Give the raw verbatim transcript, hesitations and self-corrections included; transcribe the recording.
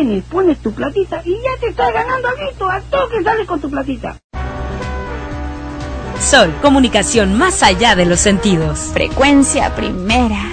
vienes, pones tu platita y ya te estás ganando algo, a todo que sales con tu platita. Sol, comunicación más allá de los sentidos. Frecuencia primera.